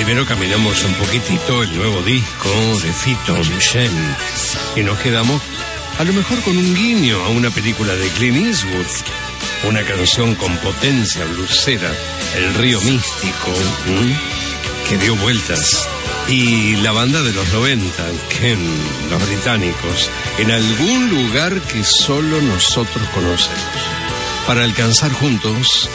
primero caminamos un poquitito el nuevo disco de Fito Michel y nos quedamos a lo mejor con un guiño a una película de Clint Eastwood, una canción con potencia blusera, El río místico, que dio vueltas, y la banda de los 90, Ken, los británicos, en algún lugar que solo nosotros conocemos, para alcanzar juntos